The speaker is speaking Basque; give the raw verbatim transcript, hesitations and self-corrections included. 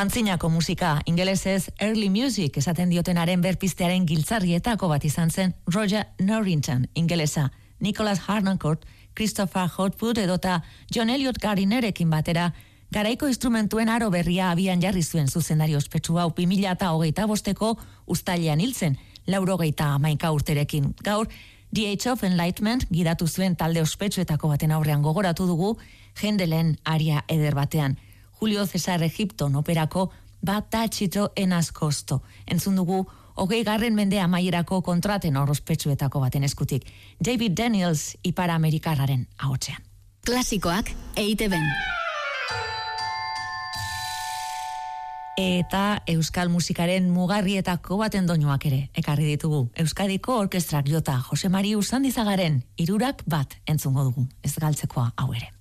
Antzinako musika, ingelesez early music esaten diotenaren berpiztearen giltzarrietako bat izan zen Roger Norrington, ingelesa, Nicholas Harnoncourt, Christopher Hotwood edota John Elliot Gardinerekin batera, garaiko instrumentuen aro berria abian jarri zuen zuzendari ospetsu hau bi mila hogeita bosteko uztailean hiltzen, laurogeita hamaika urterekin. Gaur, The Age of Enlightenment gidatu zuen talde ospetsuetako baten aurrean gogoratu dugu, Händelen aria eder batean. Julio Cesar Egipton operako Batachito en Ascosto. Entzun dugu, hogei garren mende amaierako kontraten ospetsuetako baten eskutik. David Daniels Ipar Amerikarraren ahotsean. Klasikoak E I TeBen. Eta euskal musikaren mugarrietako baten doinuak ere ekarri ditugu. Euskadiko orkestrak jota Jose Mari Usandizagaren hirurak bat entzungo dugu. Ez galtzekoa hau ere.